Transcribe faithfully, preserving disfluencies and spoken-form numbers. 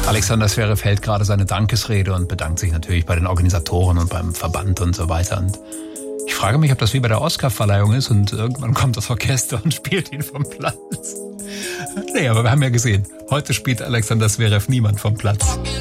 Alexander Zverev hält gerade seine Dankesrede und bedankt sich natürlich bei den Organisatoren und beim Verband und so weiter. Und ich frage mich, ob das wie bei der Oscar-Verleihung ist und irgendwann kommt das Orchester und spielt ihn vom Platz. Nee, aber wir haben ja gesehen, heute spielt Alexander Zverev niemand vom Platz.